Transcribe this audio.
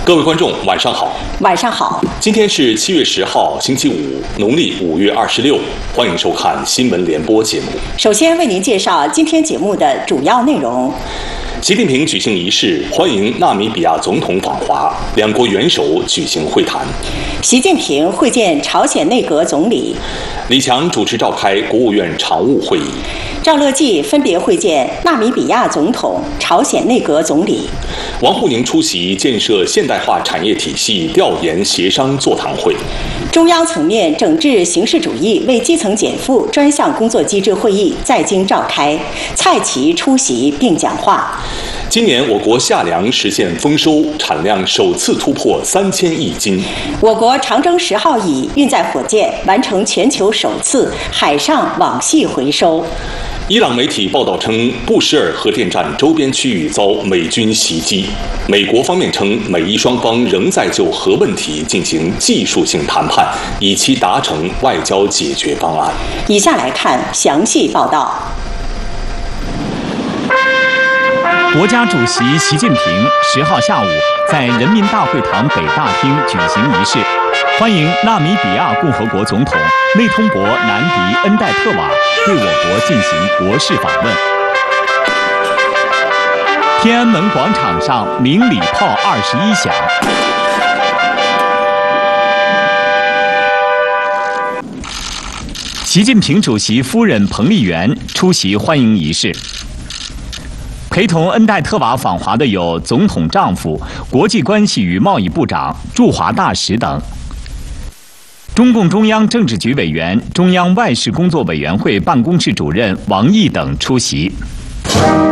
各位观众，晚上好。 晚上好。 今天是7月10号，星期五，农历5月26。欢迎收看新闻联播节目。 首先为您介绍今天节目的主要内容。 习近平举行仪式，欢迎纳米比亚总统访华，两国元首举行会谈。 习近平会见朝鲜内阁总理。 李强主持召开国务院常务会议。 赵乐际分别会见纳米比亚总统、朝鲜内阁总理。 王沪宁出席建设现代化产业体系调研协商座谈会。 中央层面整治形式主义为基层减负专项工作机制会议在京召开，蔡奇出席并讲话。 今年我国夏粮实现丰收，产量首次突破3000亿斤。 我国长征10号乙运载火箭完成全球首次海上网系回收。 伊朗媒体报道称，布什尔核电站周边区域遭美军袭击。美国方面称，美伊双方仍在就核问题进行技术性谈判，以期达成外交解决方案。 以下来看详细报道。 国家主席习近平10号下午在人民大会堂北大厅举行仪式，欢迎纳米比亚共和国总统内通博南迪恩代特瓦对我国进行国事访问。天安门广场上鸣礼炮21响。习近平主席夫人彭丽媛出席欢迎仪式。陪同恩代特瓦访华的有总统丈夫、国际关系与贸易部长、驻华大使等。中共中央政治局委员、中央外事工作委员会办公室主任王毅等出席。